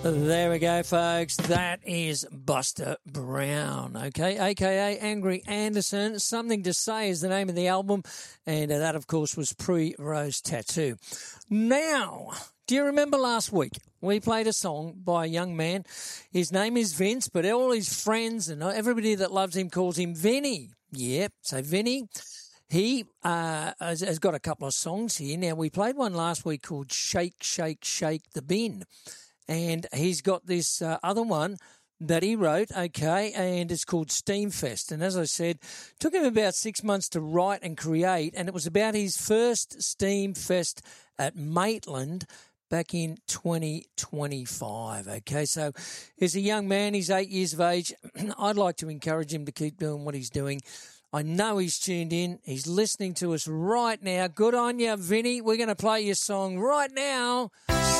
There we go, folks. That is Buster Brown, okay, a.k.a. Angry Anderson. Something to Say is the name of the album, and that, of course, was Pre-Rose Tattoo. Now, do you remember last week we played a song by a young man? His name is Vince, but all his friends and everybody that loves him calls him Vinny. Yep, so Vinny. He has got a couple of songs here. Now, we played one last week called Shake, Shake, Shake the Bin. And he's got this other one that he wrote, okay, and it's called Steamfest. And as I said, took him about 6 months to write and create, and it was about his first Steamfest at Maitland back in 2025, okay? So he's a young man, he's 8 years of age. I'd like to encourage him to keep doing what he's doing. I know he's tuned in. He's listening to us right now. Good on you, Vinny. We're going to play your song right now.